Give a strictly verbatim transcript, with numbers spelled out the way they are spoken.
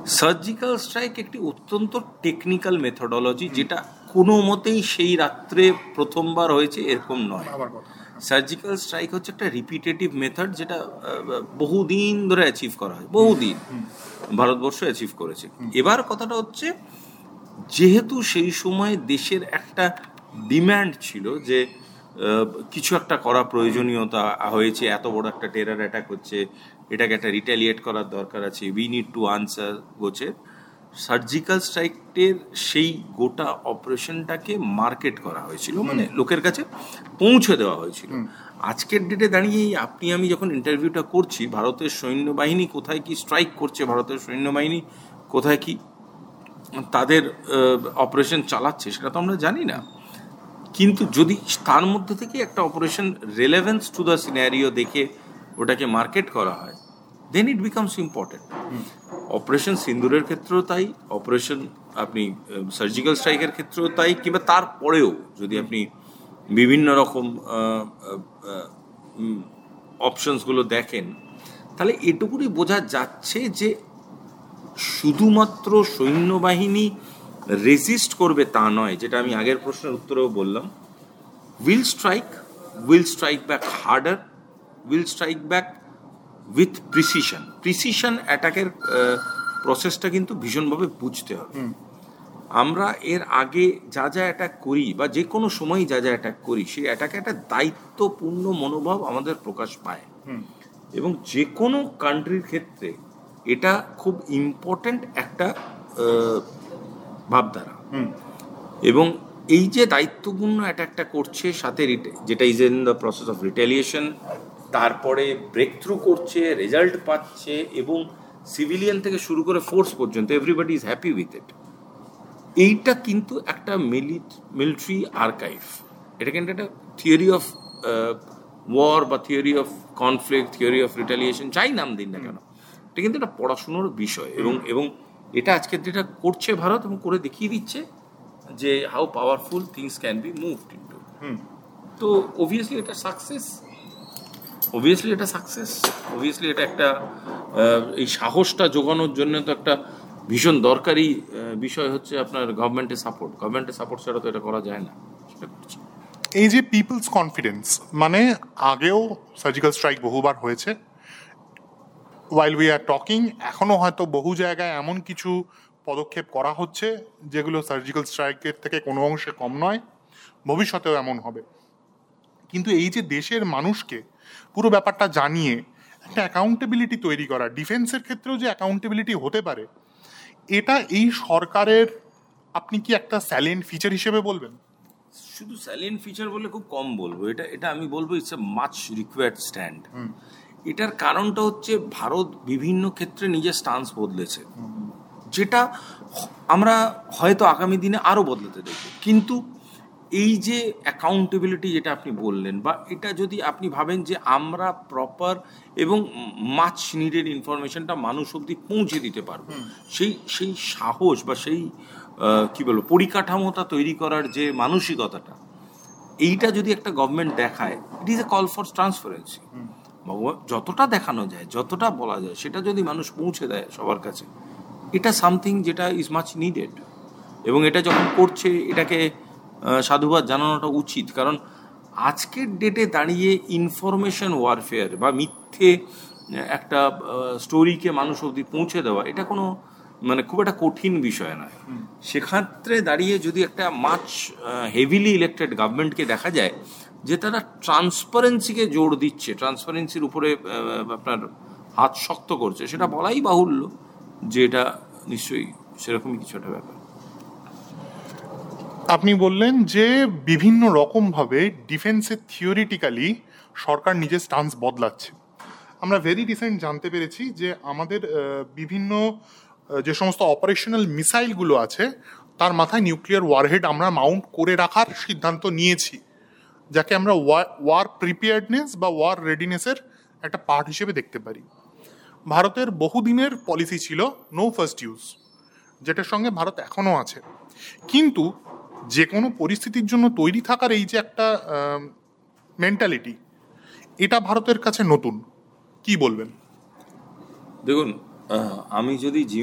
Surgical strike একটি অত্যন্ত technical methodology, যেটা কোনো মতেই সেই রাত্রে প্রথমবার হয়েছে এরকম নয়। সার্জিক্যাল স্ট্রাইক হচ্ছে একটা রিপিটেটিভ মেথড, যেটা বহুদিন ধরে অ্যাচিভ করা হয়, বহুদিন ভারতবর্ষ অ্যাচিভ করেছে। এবার কথাটা হচ্ছে, যেহেতু সেই সময় দেশের একটা ডিম্যান্ড ছিল যে কিছু একটা করা প্রয়োজনীয়তা হয়েছে, এত বড় একটা টেরার অ্যাটাক হচ্ছে, এটাকে একটা রিটালিয়েট করার দরকার আছে, we need to answer গোছে, surgical স্ট্রাইকের সেই গোটা অপারেশনটাকে মার্কেট করা হয়েছিল, মানে লোকের কাছে পৌঁছে দেওয়া হয়েছিল। আজকের ডেটে দাঁড়িয়ে আপনি আমি যখন ইন্টারভিউটা করছি, ভারতের সৈন্যবাহিনী কোথায় কি স্ট্রাইক করছে, ভারতের সৈন্যবাহিনী কোথায় কি তাদের অপারেশন চালাচ্ছে, সেটা তো আমরা জানি না। কিন্তু যদি তার মধ্যে থেকে একটা operation relevance to the scenario দেখে ওটাকে মার্কেট করা হয়, দেন ইট বিকামস ইম্পর্টেন্ট। অপারেশন সিন্দুরের ক্ষেত্রেও তাই, অপারেশন আপনি সার্জিক্যাল স্ট্রাইকের ক্ষেত্রেও তাই, কিংবা তারপরেও যদি আপনি বিভিন্ন রকম অপশনসগুলো দেখেন, তাহলে এটুকুনি বোঝা যাচ্ছে যে শুধুমাত্র সৈন্যবাহিনী রেজিস্ট করবে তা নয়, যেটা আমি আগের প্রশ্নের উত্তরেও বললাম, will strike, will strike back harder, will strike back with precision. Precision অ্যাটাকের প্রসেসটা কিন্তু ভীষণভাবে বুঝতে হবে। আমরা এর আগে যা যা অ্যাটাক করি, বা যে কোনো সময় যা যা অ্যাটাক করি, সেই অ্যাটাকে একটা দায়িত্বপূর্ণ মনোভাব আমাদের প্রকাশ পায়, এবং যে কোনো কান্ট্রির ক্ষেত্রে এটা খুব ইম্পর্ট্যান্ট একটা ভাবধারা। এবং এই যে দায়িত্বপূর্ণ অ্যাটাকটা করছে, সাথে যেটা is in the process of retaliation, তারপরে ব্রেক থ্রু করছে, রেজাল্ট পাচ্ছে, এবং সিভিলিয়ান থেকে শুরু করে ফোর্স পর্যন্ত everybody is happy with it. এইটা কিন্তু একটা মিলিটারি আর্কাইভ, এটা কিন্তু একটা থিওরি অফ ওয়ার বা theory of conflict, theory of retaliation, যাই নাম দিন না কেন, এটা কিন্তু একটা পড়াশুনোর বিষয়। এবং এবং এটা আজকের যেটা করছে ভারত, এবং করে দেখিয়ে দিচ্ছে যে how powerful things can be moved into. তো অবভিয়াসলি এটা সাকসেস, অবভিয়াসলি এটা সাকসেস অবভিয়াসলি এটা একটা এই সাহসটা জোগানোর জন্য তো একটা ভীষণ দরকারি বিষয় হচ্ছে আপনার গভর্নমেন্টের সাপোর্ট। গভর্নমেন্টের সাপোর্ট ছাড়া তো এটা করা যায় না, সেটা করছে। এই যে পিপলস কনফিডেন্স, মানে আগেও সার্জিক্যাল স্ট্রাইক বহুবার হয়েছে, ওয়াইল উই আর টকিং এখনও হয়তো বহু জায়গায় এমন কিছু পদক্ষেপ করা হচ্ছে যেগুলো সার্জিক্যাল স্ট্রাইকের থেকে কোনো অংশে কম নয়, ভবিষ্যতেও এমন হবে। কিন্তু এই যে দেশের মানুষকে পুরো ব্যাপারটা জানিয়ে একটা অ্যাকাউন্টেবিলিটি তৈরি করা, ডিফেন্সের ক্ষেত্রেও যে অ্যাকাউন্টেবিলিটি হতে পারে, এটা এই সরকারের আপনি কি একটা স্যালেন্ট ফিচার হিসেবে বলবেন? শুধু স্যালেন্ট ফিচার বলে খুব কম বলবো, এটা এটা আমি বলবো it's a much required stand. এটার কারণটা হচ্ছে ভারত বিভিন্ন ক্ষেত্রে নিজের স্টান্স বদলেছে, যেটা আমরা হয়তো আগামী দিনে আরও বদলাতে দেখব। কিন্তু এই যে অ্যাকাউন্টেবিলিটি যেটা আপনি বললেন, বা এটা যদি আপনি ভাবেন যে আমরা প্রপার এবং মাচ নিডেড ইনফরমেশনটা মানুষ অবধি পৌঁছে দিতে পারবো, সেই সেই সাহস বা সেই কী বলবো পরিকাঠামোটা তৈরি করার যে মানসিকতাটা, এইটা যদি একটা গভর্নমেন্ট দেখায়, it is a call for transparency. যতটা দেখানো যায়, যতটা বলা যায়, সেটা যদি মানুষ পৌঁছে দেয় সবার কাছে, এটা সামথিং যেটা ইজ মাচ নিডেড। এবং এটা যখন করছে, এটাকে সাধুবাদ জানানোটা উচিত। কারণ আজকের ডেটে দাঁড়িয়ে ইনফরমেশন ওয়ারফেয়ার বা মিথ্যে একটা স্টোরিকে মানুষ অবধি পৌঁছে দেওয়া, এটা কোনো মানে খুব একটা কঠিন বিষয় নয়। সেক্ষেত্রে দাঁড়িয়ে যদি একটা মাচ হেভিলি ইলেক্টেড গভর্নমেন্টকে দেখা যায় যে তারা ট্রান্সপারেন্সিকে জোর দিচ্ছে, ট্রান্সপারেন্সির উপরে আপনার হাত শক্ত করছে, সেটা বলাই বাহুল্য যে এটা নিশ্চয়ই সেরকমই কিছু একটা ব্যাপার। আপনি বললেন যে বিভিন্ন রকমভাবে ডিফেন্সের থিওরিটিক্যালি সরকার নিজের স্টান্স বদলাচ্ছে। আমরা ভেরি রিসেন্ট জানতে পেরেছি যে আমাদের বিভিন্ন যে সমস্ত অপারেশনাল মিসাইলগুলো আছে, তার মাথায় নিউক্লিয়ার ওয়ারহেড আমরা মাউন্ট করে রাখার সিদ্ধান্ত নিয়েছি, যাকে আমরা ওয়ার প্রিপেয়ার্ডনেস বা ওয়ার রেডিনেসের একটা পার্ট হিসেবে দেখতে পারি। ভারতের বহুদিনের পলিসি ছিল নো ফার্স্ট ইউজ, যেটার সঙ্গে ভারত এখনও আছে। কিন্তু যে কোনো পরিস্থিতির জন্য তৈরি থাকার এই যে একটা মেন্টালিটি, এটা ভারতের কাছে নতুন, কি বলবেন? দেখুন, আমি যদি